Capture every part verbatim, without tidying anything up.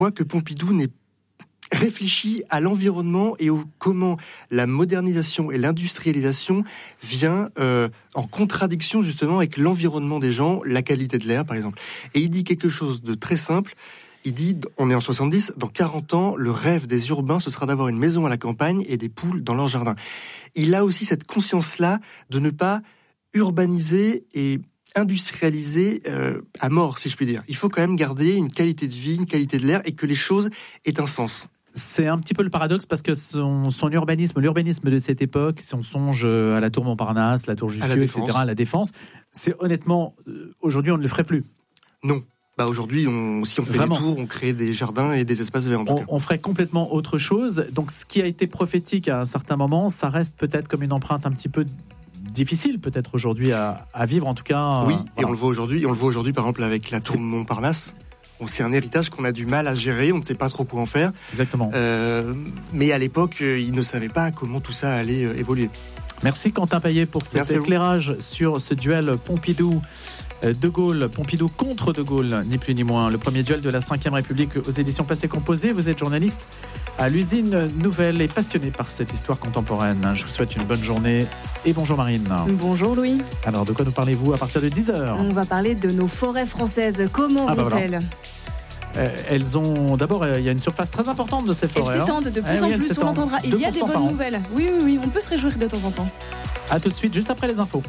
voit que Pompidou n'est réfléchit à l'environnement et au comment la modernisation et l'industrialisation vient euh, en contradiction justement avec l'environnement des gens, la qualité de l'air par exemple. Et il dit quelque chose de très simple. Il dit, on est en soixante-dix, dans quarante ans, le rêve des urbains, ce sera d'avoir une maison à la campagne et des poules dans leur jardin. Il a aussi cette conscience-là de ne pas urbaniser et industrialiser euh, à mort, si je puis dire. Il faut quand même garder une qualité de vie, une qualité de l'air et que les choses aient un sens. C'est un petit peu le paradoxe parce que son, son urbanisme, l'urbanisme de cette époque, si on songe à la tour Montparnasse, la tour Jussieu, et cetera, la Défense, c'est honnêtement, aujourd'hui on ne le ferait plus. Non. Bah aujourd'hui, on, si on fait Vraiment. des tours, on crée des jardins et des espaces verts en tout on, cas. On ferait complètement autre chose. Donc ce qui a été prophétique à un certain moment, ça reste peut-être comme une empreinte un petit peu difficile peut-être aujourd'hui à, à vivre en tout cas. Oui, euh, et voilà. on le voit aujourd'hui. On le voit aujourd'hui par exemple avec la tour c'est... Montparnasse. C'est un héritage qu'on a du mal à gérer, on ne sait pas trop quoi en faire. Exactement. Euh, mais à l'époque, ils ne savaient pas comment tout ça allait euh, évoluer. Merci Quentin Paillet pour cet Merci éclairage sur ce duel Pompidou. De Gaulle, Pompidou contre De Gaulle, ni plus ni moins. Le premier duel de la cinquième République aux éditions Passé Composé. Vous êtes journaliste à l'usine Nouvelle et passionné par cette histoire contemporaine. Je vous souhaite une bonne journée et bonjour Marine. Bonjour Louis. Alors de quoi nous parlez-vous à partir de dix heures ? On va parler de nos forêts françaises. Comment ah, vont-elles ? Bah voilà. Elles ont d'abord, il y a une surface très importante de ces forêts. Elles s'étendent de plus eh en oui, plus, on l'entendra. Il y a des bonnes nouvelles. Oui, oui, oui, on peut se réjouir de temps en temps. A tout de suite, juste après les infos.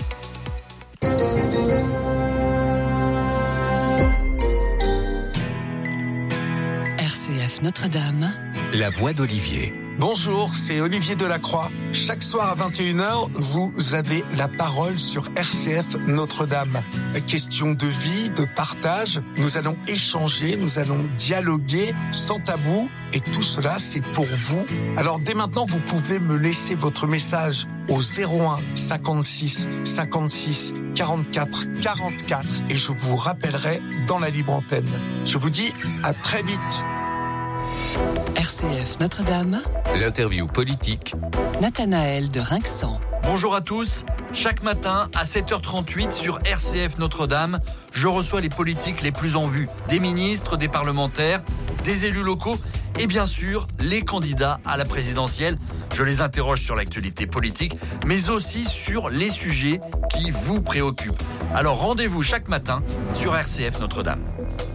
R C F Notre-Dame, la voix d'Olivier. Bonjour, c'est Olivier Delacroix. Chaque soir à vingt et une heures, vous avez la parole sur R C F Notre-Dame. Question de vie, de partage. Nous allons échanger, nous allons dialoguer sans tabou. Et tout cela, c'est pour vous. Alors dès maintenant, vous pouvez me laisser votre message au zéro un cinquante-six cinquante-six quarante-quatre quarante-quatre et je vous rappellerai dans la libre antenne. Je vous dis à très vite. R C F Notre-Dame, l'interview politique, Nathanaël de Rinxan. Bonjour à tous. Chaque matin à sept heures trente-huit sur R C F Notre-Dame, je reçois les politiques les plus en vue, des ministres, des parlementaires, des élus locaux et bien sûr les candidats à la présidentielle. Je les interroge sur l'actualité politique, mais aussi sur les sujets qui vous préoccupent. Alors rendez-vous chaque matin sur R C F Notre-Dame.